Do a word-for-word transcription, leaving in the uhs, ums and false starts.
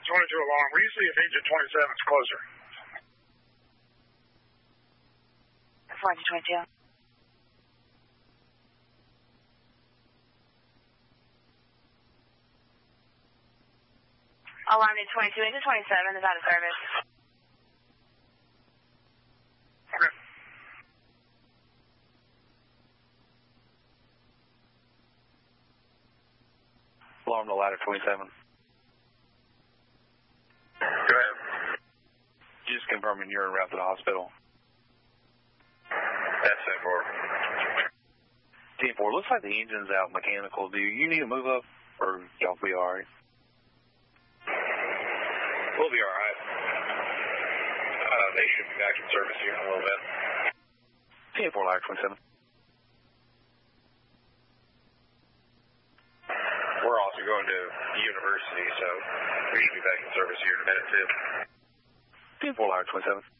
twenty-two alarm. We usually if engine twenty-seven is closer. Flight twenty-two. Alarm to twenty-two, engine twenty-seven is out of service. Okay. Alarm to ladder twenty-seven. Go ahead. Just confirming you're en route to the hospital. That's ten four. ten four, looks like the engine's out mechanical. Do you need to move up, or y'all be all right? We'll be all right. Uh, they should be back in service here in a little bit. ten four, ladder twenty-seven. We're also going to university, so we should be back in service here in a minute, too. ten four, ladder twenty-seven.